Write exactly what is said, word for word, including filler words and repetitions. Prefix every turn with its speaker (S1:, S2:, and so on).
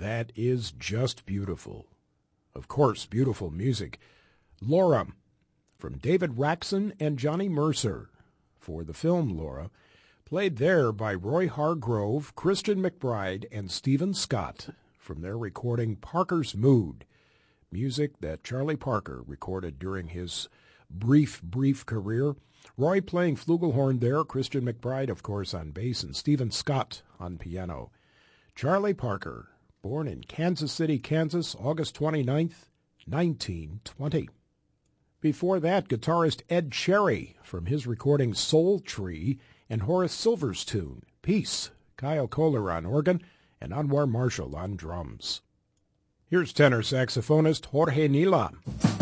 S1: that is just beautiful. Of course, beautiful music. Laura, from David Raxon and Johnny Mercer, for the film Laura, played there by Roy Hargrove, Christian McBride, and Stephen Scott from their recording Parker's Mood, music that Charlie Parker recorded during his brief, brief career. Roy playing flugelhorn there, Christian McBride, of course, on bass, and Stephen Scott on piano. Charlie Parker, born in Kansas City, Kansas, August twenty-ninth, nineteen twenty. Before that, guitarist Ed Cherry from his recording Soul Tree and Horace Silver's tune, Peace, Kyle Kohler on organ, and Anwar Marshall on drums. Here's tenor saxophonist Jorge Nila.